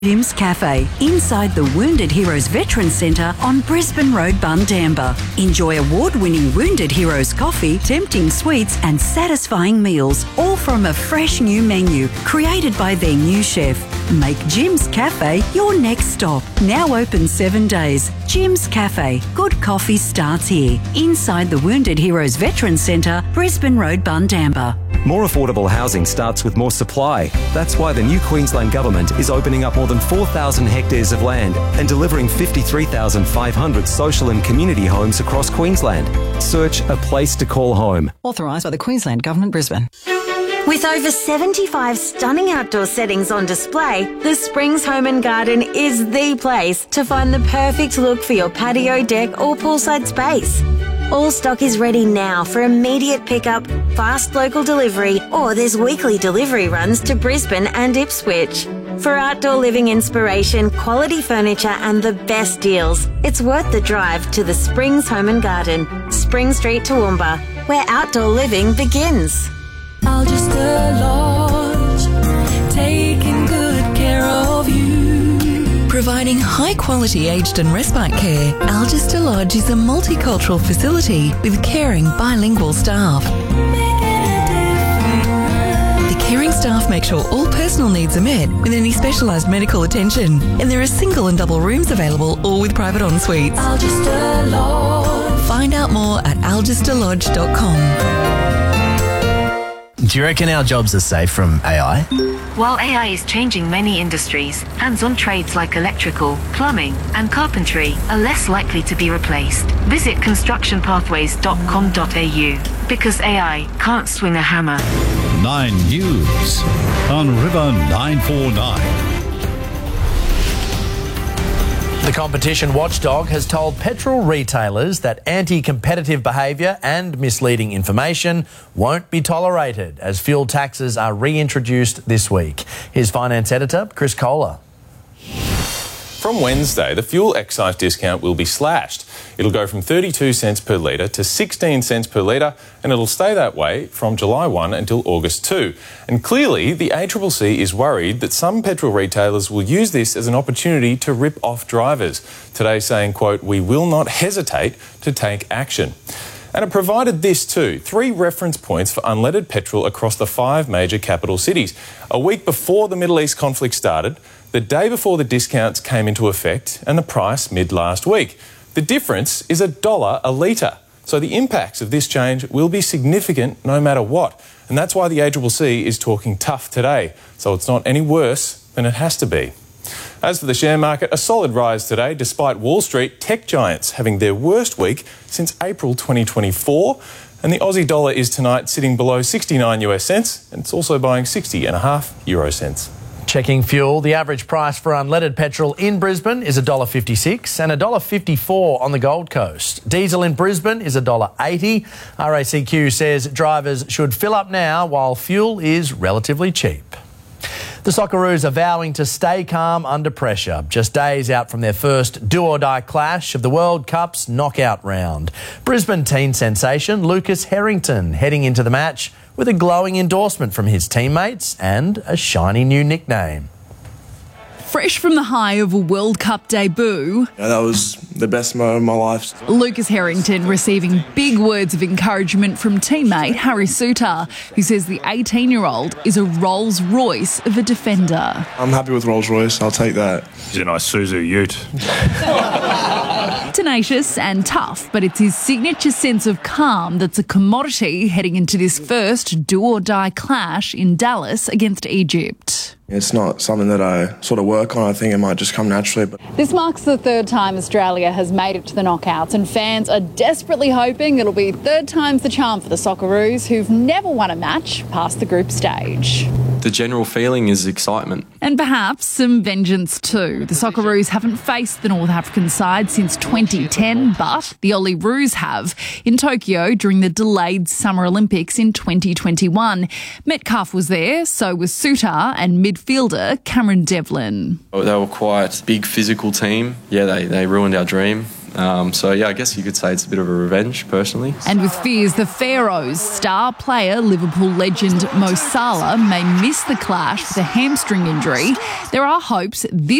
Jim's Cafe, inside the Wounded Heroes Veterans Centre on Brisbane Road, Bundamba. Enjoy award-winning Wounded Heroes coffee, tempting sweets and satisfying meals, all from a fresh new menu created by their new chef. Make Jim's Cafe your next stop. Now open 7 days. Jim's Cafe. Good coffee starts here, inside the Wounded Heroes Veterans Centre, Brisbane Road, Bundamba. More affordable housing starts with more supply. That's why the new Queensland Government is opening up more than 4,000 hectares of land and delivering 53,500 social and community homes across Queensland. Search a place to call home. Authorised by the Queensland Government, Brisbane. With over 75 stunning outdoor settings on display, the Springs Home and Garden is the place to find the perfect look for your patio, deck or poolside space. All stock is ready now for immediate pickup, fast local delivery, or there's weekly delivery runs to Brisbane and Ipswich. For outdoor living inspiration, quality furniture and the best deals, it's worth the drive to the Springs Home and Garden, Spring Street, Toowoomba, where outdoor living begins. Algester Lodge, taking good care of you. Providing high-quality aged and respite care, Algester Lodge is a multicultural facility with caring bilingual staff. The caring staff make sure all personal needs are met with any specialised medical attention, and there are single and double rooms available, all with private en-suites. Algester Lodge. Find out more at algesterlodge.com. Do you reckon our jobs are safe from AI? While AI is changing many industries, hands-on trades like electrical, plumbing and carpentry are less likely to be replaced. Visit constructionpathways.com.au because AI can't swing a hammer. 9 News on River 949. The competition watchdog has told petrol retailers that anti-competitive behaviour and misleading information won't be tolerated as fuel taxes are reintroduced this week. Here's Finance Editor Chris Kohler. From Wednesday, the fuel excise discount will be slashed. It'll go from 32 cents per litre to 16 cents per litre, and it'll stay that way from July 1 until August 2. And clearly, the ACCC is worried that some petrol retailers will use this as an opportunity to rip off drivers. Today saying, quote, "We will not hesitate to take action." And it provided this too, 3 reference points for unleaded petrol across the 5 major capital cities. A week before the Middle East conflict started, the day before the discounts came into effect, and the price mid last week. The difference is $1 a litre. So the impacts of this change will be significant no matter what. And that's why the ACCC is talking tough today. So it's not any worse than it has to be. As for the share market, a solid rise today despite Wall Street tech giants having their worst week since April 2024. And the Aussie dollar is tonight sitting below 69 US cents, and it's also buying 60.5 euro cents. Checking fuel, the average price for unleaded petrol in Brisbane is $1.56 and $1.54 on the Gold Coast. Diesel in Brisbane is $1.80. RACQ says drivers should fill up now while fuel is relatively cheap. The Socceroos are vowing to stay calm under pressure, just days out from their first do-or-die clash of the World Cup's knockout round. Brisbane teen sensation Lucas Harrington heading into the match with a glowing endorsement from his teammates and a shiny new nickname. Fresh from the high of a World Cup debut, that was the best moment of my life. Lucas Harrington receiving big words of encouragement from teammate Harry Suter, who says the 18-year-old is a Rolls Royce of a defender. I'm happy with Rolls Royce, I'll take that. He's a nice Suzu ute. Tenacious and tough, but it's his signature sense of calm that's a commodity heading into this first do-or-die clash in Dallas against Egypt. It's not something that I sort of work on. I think it might just come naturally. But this marks the 3rd time Australia has made it to the knockouts, and fans are desperately hoping it'll be 3rd time's the charm for the Socceroos, who've never won a match past the group stage. The general feeling is excitement. And perhaps some vengeance too. The Socceroos haven't faced the North African side since 2010, but the Olyroos have in Tokyo during the delayed Summer Olympics in 2021. Metcalfe was there, so was Suter and midfielder Cameron Devlin. They were quite a big physical team. Yeah, they ruined our dream. So, yeah, I guess you could say it's a bit of a revenge, personally. And with fears the Pharaohs, star player Liverpool legend Mo Salah may miss the clash with a hamstring injury, there are hopes this